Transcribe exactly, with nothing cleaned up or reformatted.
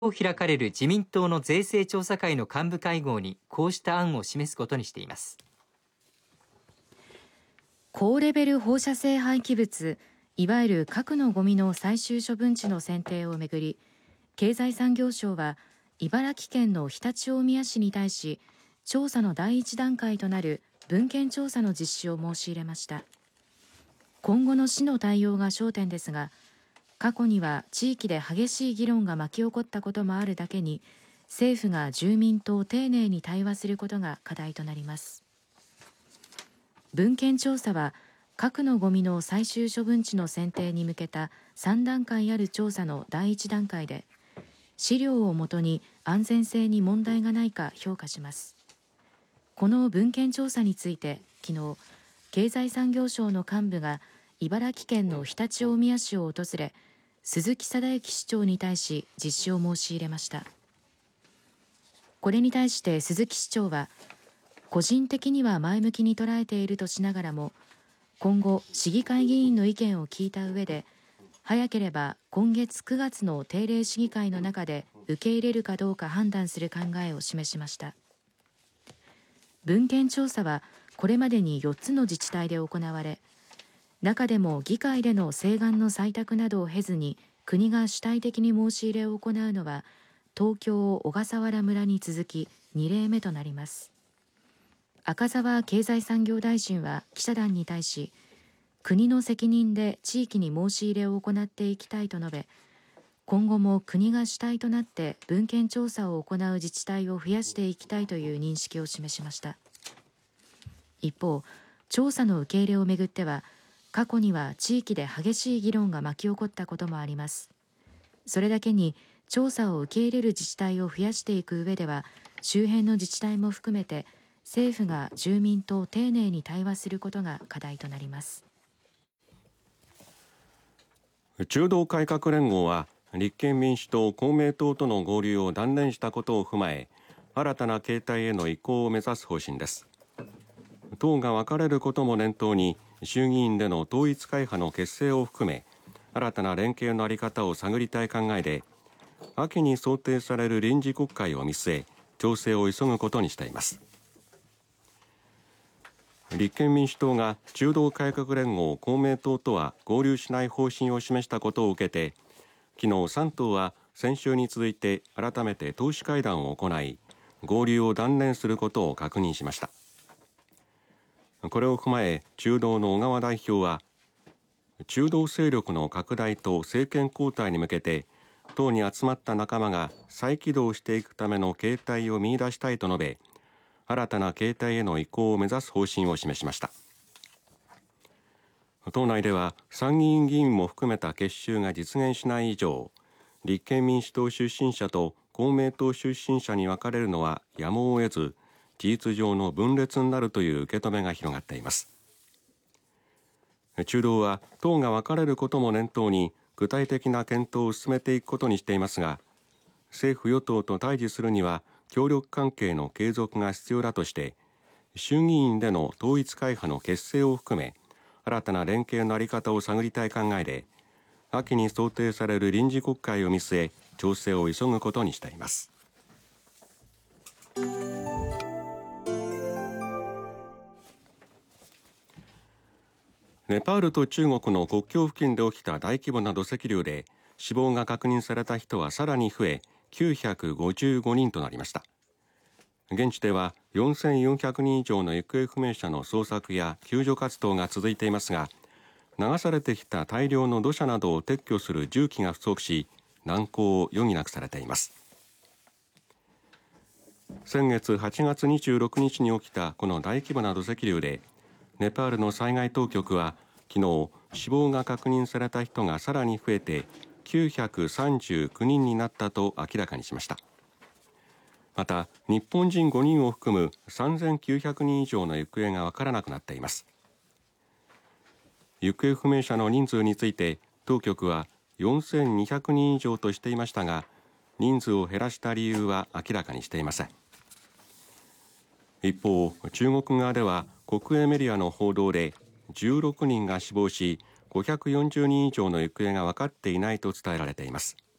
今日開かれる自民党の税制調査会の幹部会合にこうした案を示すことにしています。 高レベル放射性廃棄物、いわゆる核のゴミの最終処分地の選定をめぐり、経済産業省は茨城県の常陸大宮市に対し、調査の第一段階となる文献調査の実施を申し入れました。今後の市の対応が焦点ですが、過去には地域で激しい議論が巻き起こったこともあるだけに、政府が住民と丁寧に対話することが課題となります。文献調査は核のゴミの最終処分地の選定に向けたさん段階ある調査の第一段階で、資料をもとに安全性に問題がないか評価します。この文献調査について昨日、経済産業省の幹部が茨城県の常陸大宮市を訪れ、鈴木貞之市長に対し実施を申し入れました。これに対して鈴木市長は、個人的には前向きに捉えているとしながらも、今後市議会議員の意見を聞いた上で、早ければ今月くがつの定例市議会の中で受け入れるかどうか判断する考えを示しました。文献調査はこれまでによっつの自治体で行われ、中でも議会での請願の採択などを経ずに国が主体的に申し入れを行うのは、東京小笠原村に続きに例目となります。赤澤経済産業大臣は記者団に対し、国の責任で地域に申し入れを行っていきたいと述べ、今後も国が主体となって文献調査を行う自治体を増やしていきたいという認識を示しました。一方、調査の受け入れをめぐっては、過去には地域で激しい議論が巻き起こったこともあります。それだけに調査を受け入れる自治体を増やしていく上では、周辺の自治体も含めて政府が住民と丁寧に対話することが課題となります。 中道改革連合は立憲民主党公明党との合流を断念したことを踏まえ、新たな形態への移行を目指す方針です。党が分かれることも念頭に、衆議院での統一会派の結成を含め新たな連携の在り方を探りたい考えで、秋に想定される臨時国会を見据え調整を急ぐことにしています。立憲民主党が中道改革連合公明党とは合流しない方針を示したことを受けて、昨日さん党は先週に続いて改めて党首会談を行い、合流を断念することを確認しました。これを踏まえ中道の小川代表は、中道勢力の拡大と政権交代に向けて党に集まった仲間が再起動していくための形態を見出したいと述べ、新たな形態への移行を目指す方針を示しました。党内では参議院議員も含めた結集が実現しない以上、立憲民主党出身者と公明党出身者に分かれるのはやむを得ず、事実上の分裂になるという受け止めが広がっています。中道は党が分かれることも念頭に具体的な検討を進めていくことにしていますが、政府与党と対峙するには協力関係の継続が必要だとして、衆議院での統一会派の結成を含め新たな連携の在り方を探りたい考えで、秋に想定される臨時国会を見据え調整を急ぐことにしています。ネパールと中国の国境付近で起きた大規模な土石流で死亡が確認された人はさらに増え、きゅうひゃくごじゅうごにんとなりました。現地ではよんせんよんひゃくにん以上の行方不明者の捜索や救助活動が続いていますが、流されてきた大量の土砂などを撤去する重機が不足し、難航を余儀なくされています。先月はちがつにじゅうろくにちに起きたこの大規模な土石流で、ネパールの災害当局は昨日、死亡が確認された人がさらに増えてきゅうひゃくさんじゅうきゅうにんになったと明らかにしました。また日本人ごにんを含むさんぜんきゅうひゃくにん以上の行方がわからなくなっています。行方不明者の人数について当局はよんせんにひゃくにん以上としていましたが、人数を減らした理由は明らかにしていません。一方、中国側では国営メディアの報道でじゅうろくにんが死亡し、ごひゃくよんじゅうにん以上の行方が分かっていないと伝えられています。